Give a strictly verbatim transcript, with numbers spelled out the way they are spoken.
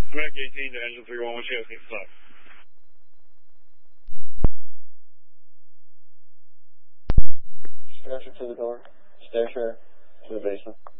American eighteen to engine three one one, she has six o'clock. Stretcher to the door. Stair to the basement.